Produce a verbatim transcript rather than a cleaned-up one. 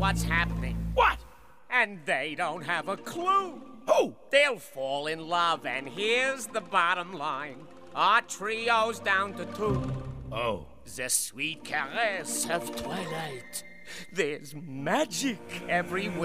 what's happening. What? And they don't have a clue. Who? They'll fall in love, and here's the bottom line. Our trio's down to two. Oh. The sweet caress of twilight. There's magic everywhere.